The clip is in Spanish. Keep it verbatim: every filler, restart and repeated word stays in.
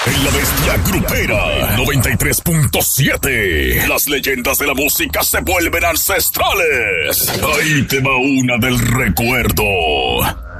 En la bestia grupera noventa y tres punto siete. Las leyendas de la música se vuelven ancestrales. Ahí te va una del recuerdo.